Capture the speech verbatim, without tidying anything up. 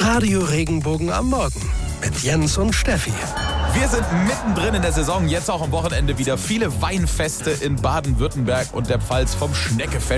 Radio Regenbogen am Morgen mit Jens und Steffi. Wir sind mittendrin in der Saison, jetzt auch am Wochenende wieder viele Weinfeste in Baden-Württemberg und der Pfalz, vom Schneckefest